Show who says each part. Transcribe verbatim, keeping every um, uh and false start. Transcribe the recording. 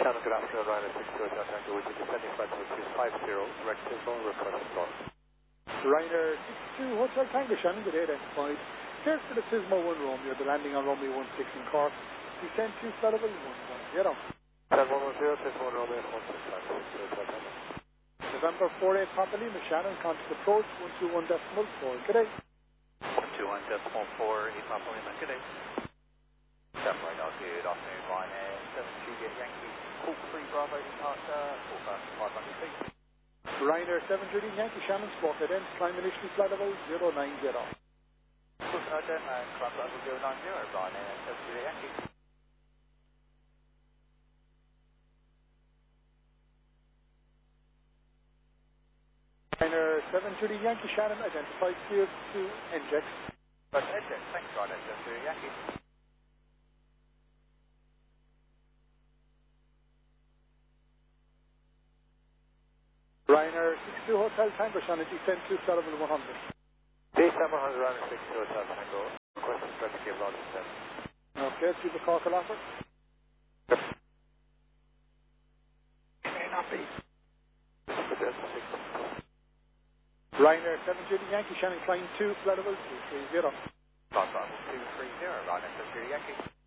Speaker 1: Shannon, good afternoon, Ryanair six zero Hotel Tango, which is descending flight number two five zero, direct to phone, request lost.
Speaker 2: Ryanair six two Hotel Tango, Shannon, good day, identified. Cleared for the Sismo one Romeo, the landing on Romeo one six in Cork. Descend to Sullivan one one zero.
Speaker 1: seven one one zero, Sismo one Romeo, one six five six zero Hotel Tango.
Speaker 2: November four eight Papa Lima, Shannon, contact approach one two one decimal four, good day.
Speaker 1: one two one decimal four, eight Papa Lima, good day. seven right now, good afternoon, Ryanair seven two Yankee, Cook three Bravo, departure, four five hundred feet.
Speaker 2: Ryanair seven thirty Yankee, Shannon, spotted in, climb initially flight level zero nine zero.
Speaker 1: Cook Sergeant, and climb level zero nine zero, Ryanair seven thirty Yankee.
Speaker 2: Ryanair seven thirty Yankee, Shannon, identified cleared to N J X.
Speaker 1: That's N J X, thanks, Ryanair seven thirty Yankee.
Speaker 2: Ryanair six two Hotel Tango, Shannon, descend to Sullivan one hundred.
Speaker 1: D seven hundred, Ryanair six two Hotel Tango, request to stretch cable on descent.
Speaker 2: Okay, see the Cork offer.
Speaker 1: Yep. May not be.
Speaker 2: Ryanair seven thirty Yankee, Shannon, climb two, flight level two three zero.
Speaker 1: Flight level two three zero, Ryanair seven thirty Yankee.